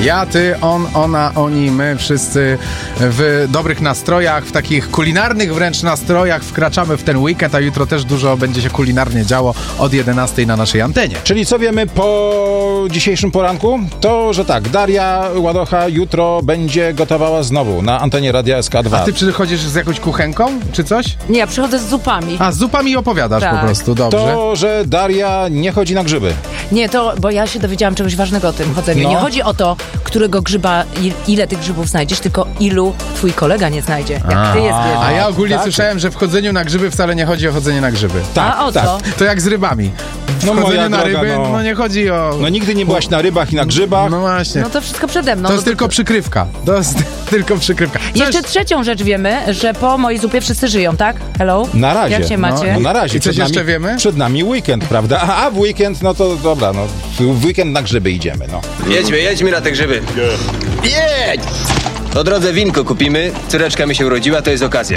Ja, ty, on, ona, oni, my wszyscy w dobrych nastrojach, w takich kulinarnych wręcz nastrojach wkraczamy w ten weekend, a jutro też dużo będzie się kulinarnie działo od 11 na naszej antenie. Czyli co wiemy po dzisiejszym poranku? To, że tak, Daria Ładocha jutro będzie gotowała znowu na antenie Radia SK2. A ty przychodzisz z jakąś kuchenką, czy coś? Nie, ja przychodzę z zupami. A, z zupami opowiadasz Tak. po prostu, dobrze. To, że Daria nie chodzi na grzyby. Nie, to, bo ja się dowiedziałam czegoś ważnego o tym chodzeniu. No. Nie chodzi o to, którego grzyba, ile tych grzybów znajdziesz, tylko ilu twój kolega nie znajdzie, jak ty jest biedny. A ja ogólnie tak. słyszałem, że w chodzeniu na grzyby wcale nie chodzi o chodzenie na grzyby. A o co? To jak z rybami. W No, moja chodzeniu na droga, ryby, no. nie chodzi o... No nigdy nie byłaś na rybach i na grzybach. No właśnie. No to wszystko przede mną. To jest tylko przykrywka. To jest tylko przykrywka. Jeszcze trzecią rzecz wiemy, że po mojej zupie wszyscy żyją, tak? Hello? Na razie. Jak się macie? No na razie. I coś jeszcze wiemy? Przed nami weekend, prawda? A w weekend, no to dobra, no w weekend na grzyby idziemy, no. Jedźmy na te grzyby. Jedź! Po drodze winko kupimy. Córeczka mi się urodziła, to jest okazja.